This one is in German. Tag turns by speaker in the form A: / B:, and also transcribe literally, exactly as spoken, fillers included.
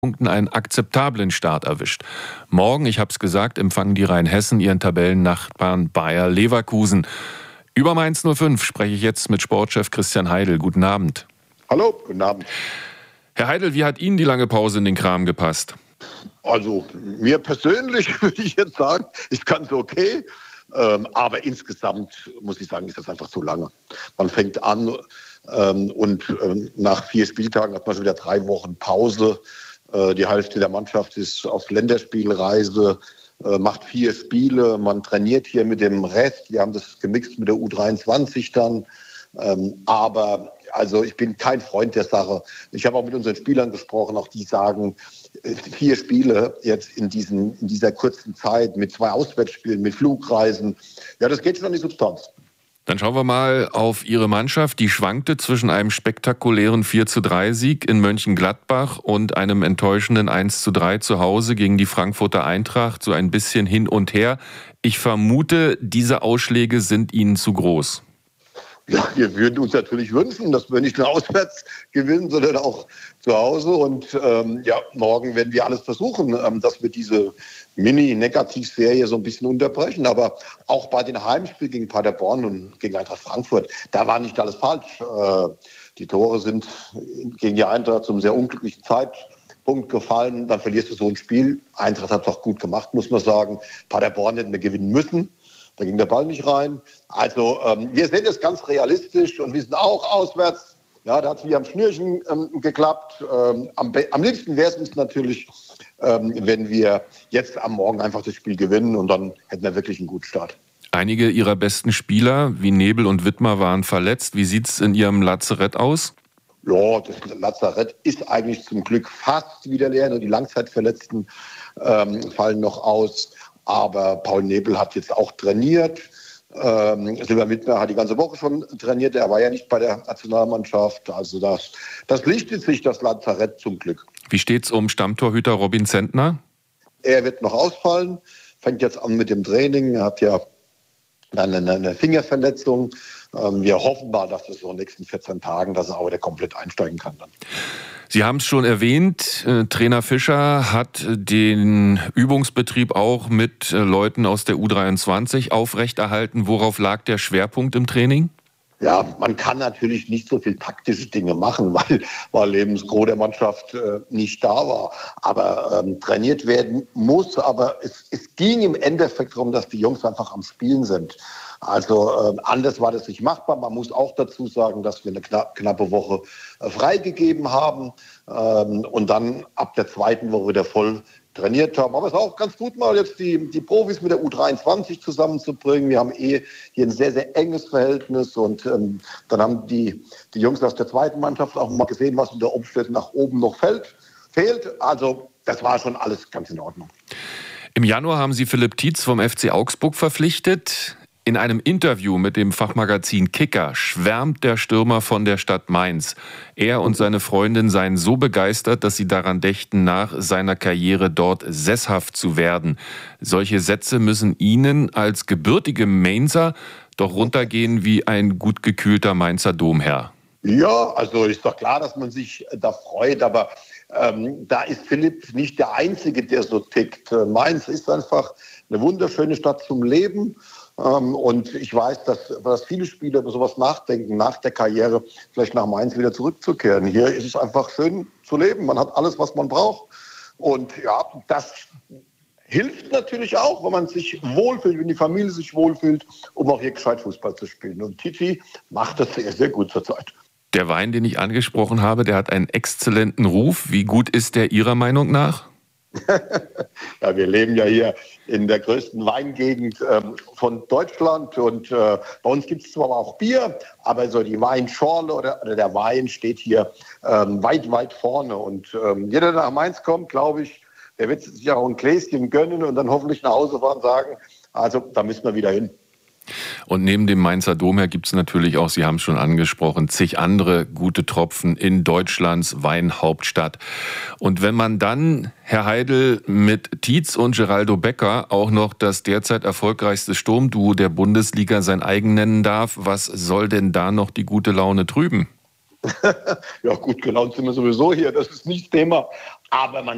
A: Punkten einen akzeptablen Start erwischt. Morgen, ich habe es gesagt, empfangen die Rheinhessen ihren Tabellennachbarn Bayer Leverkusen. Über Mainz null fünf spreche ich jetzt mit Sportchef Christian Heidel. Guten Abend.
B: Hallo, guten Abend.
A: Herr Heidel, wie hat Ihnen die lange Pause in den Kram gepasst?
B: Also mir persönlich würde ich jetzt sagen, ist ganz okay. Ähm, aber insgesamt muss ich sagen, ist das einfach zu lange. Man fängt an ähm, und ähm, nach vier Spieltagen hat man schon wieder drei Wochen Pause. Äh, die Hälfte der Mannschaft ist auf Länderspielreise, äh, macht vier Spiele. Man trainiert hier mit dem Rest. Wir haben das gemixt mit der U dreiundzwanzig dann. Ähm, aber also ich bin kein Freund der Sache. Ich habe auch mit unseren Spielern gesprochen, auch die sagen, vier Spiele jetzt in, diesen, in dieser kurzen Zeit mit zwei Auswärtsspielen, mit Flugreisen, ja, das geht schon an die Substanz.
A: Dann schauen wir mal auf Ihre Mannschaft. Die schwankte zwischen einem spektakulären vier zu drei Sieg in Mönchengladbach und einem enttäuschenden eins zu drei zu Hause gegen die Frankfurter Eintracht, so ein bisschen hin und her. Ich vermute, diese Ausschläge sind Ihnen zu groß.
B: Ja, wir würden uns natürlich wünschen, dass wir nicht nur auswärts gewinnen, sondern auch zu Hause. Und ähm, ja, morgen werden wir alles versuchen, ähm, dass wir diese Mini-Negativserie so ein bisschen unterbrechen. Aber auch bei den Heimspielen gegen Paderborn und gegen Eintracht Frankfurt, da war nicht alles falsch. Äh, die Tore sind gegen die Eintracht zum sehr unglücklichen Zeitpunkt gefallen. Dann verlierst du so ein Spiel. Eintracht hat es auch gut gemacht, muss man sagen. Paderborn hätten wir gewinnen müssen. Da ging der Ball nicht rein. Also ähm, wir sehen das ganz realistisch und wir sind auch auswärts. Ja, da hat es wie am Schnürchen ähm, geklappt. Ähm, am, am liebsten wäre es uns natürlich, ähm, wenn wir jetzt am Morgen einfach das Spiel gewinnen und dann hätten wir wirklich einen guten Start.
A: Einige Ihrer besten Spieler, wie Nebel und Wittmer, waren verletzt. Wie sieht es in Ihrem Lazarett aus?
B: Ja, das Lazarett ist eigentlich zum Glück fast wieder leer. Nur die Langzeitverletzten ähm, fallen noch aus. Aber Paul Nebel hat jetzt auch trainiert. Ähm, Silber Wittmer hat die ganze Woche schon trainiert. Er war ja nicht bei der Nationalmannschaft. Also das, das lichtet sich, das Lazarett, zum Glück.
A: Wie steht's um Stammtorhüter Robin Zentner?
B: Er wird noch ausfallen. Fängt jetzt an mit dem Training. Er hat ja eine, eine Fingerverletzung. Ähm, wir hoffen mal, dass das so in den nächsten vierzehn Tagen, dass er auch wieder komplett einsteigen kann dann.
A: Sie haben es schon erwähnt, äh, Trainer Fischer hat den Übungsbetrieb auch mit äh, Leuten aus der U dreiundzwanzig aufrechterhalten. Worauf lag der Schwerpunkt im Training?
B: Ja, man kann natürlich nicht so viel taktische Dinge machen, weil, weil eben das Gros der Mannschaft äh, nicht da war. Aber ähm, trainiert werden muss. Aber es, es ging im Endeffekt darum, dass die Jungs einfach am Spielen sind. Also äh, anders war das nicht machbar. Man muss auch dazu sagen, dass wir eine knapp, knappe Woche äh, freigegeben haben ähm, und dann ab der zweiten Woche wieder voll trainiert haben. Aber es ist auch ganz gut, mal jetzt die, die Profis mit der U dreiundzwanzig zusammenzubringen. Wir haben eh hier ein sehr, sehr enges Verhältnis und ähm, dann haben die, die Jungs aus der zweiten Mannschaft auch mal gesehen, was unter Umständen nach oben noch fällt, fehlt. Also das war schon alles ganz in Ordnung.
A: Im Januar haben Sie Philipp Tietz vom F C Augsburg verpflichtet. In einem Interview mit dem Fachmagazin Kicker schwärmt der Stürmer von der Stadt Mainz. Er und seine Freundin seien so begeistert, dass sie daran dächten, nach seiner Karriere dort sesshaft zu werden. Solche Sätze müssen Ihnen als gebürtige Mainzer doch runtergehen wie ein gut gekühlter Mainzer Domherr.
B: Ja, also ist doch klar, dass man sich da freut, aber ähm, da ist Philipp nicht der Einzige, der so tickt. Mainz ist einfach eine wunderschöne Stadt zum Leben. Und ich weiß, dass, dass viele Spieler über sowas nachdenken, nach der Karriere vielleicht nach Mainz wieder zurückzukehren. Hier ist es einfach schön zu leben. Man hat alles, was man braucht. Und ja, das hilft natürlich auch, wenn man sich wohlfühlt, wenn die Familie sich wohlfühlt, um auch hier gescheit Fußball zu spielen. Und Titi macht das sehr, sehr gut zurzeit.
A: Der Wein, den ich angesprochen habe, der hat einen exzellenten Ruf. Wie gut ist der Ihrer Meinung nach?
B: Ja, wir leben ja hier in der größten Weingegend ähm, von Deutschland und äh, bei uns gibt es zwar auch Bier, aber so die Weinschorle oder, oder der Wein steht hier ähm, weit, weit vorne und ähm, jeder, der nach Mainz kommt, glaube ich, der wird sich auch ein Gläschen gönnen und dann hoffentlich nach Hause fahren und sagen, also da müssen wir wieder hin.
A: Und neben dem Mainzer Domherr gibt es natürlich auch, Sie haben es schon angesprochen, zig andere gute Tropfen in Deutschlands Weinhauptstadt. Und wenn man dann, Herr Heidel, mit Tietz und Geraldo Becker auch noch das derzeit erfolgreichste Sturmduo der Bundesliga sein eigen nennen darf, was soll denn da noch die gute Laune trüben?
B: Ja, gut gelaunt sind wir sowieso hier, das ist nicht Thema. Aber man